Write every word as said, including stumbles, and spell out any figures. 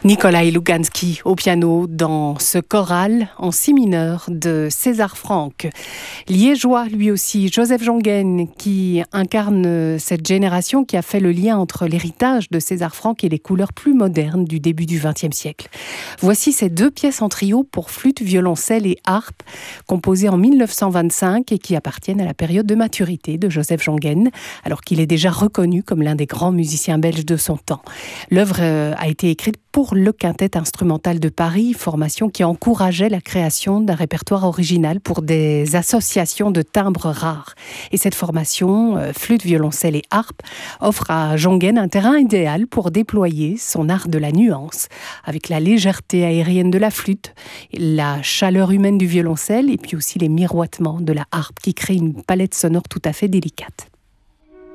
Nikolai Luganski au piano dans ce choral en si mineur de César Franck. Liégeois lui aussi, Joseph Jongen, qui incarne cette génération qui a fait le lien entre l'héritage de César Franck et les couleurs plus modernes du début du vingtième siècle. Voici ces deux pièces en trio pour flûte, violoncelle et harpe, composées en mille neuf cent vingt-cinq et qui appartiennent à la période de maturité de Joseph Jongen, alors qu'il est déjà reconnu comme l'un des grands musiciens belges de son temps. L'œuvre a été écrite pour le Quintet instrumental de Paris, formation qui encourageait la création d'un répertoire original pour des associations de timbres rares. Et cette formation, euh, flûte, violoncelle et harpe, offre à Jongen un terrain idéal pour déployer son art de la nuance, avec la légèreté aérienne de la flûte, la chaleur humaine du violoncelle et puis aussi les miroitements de la harpe qui créent une palette sonore tout à fait délicate.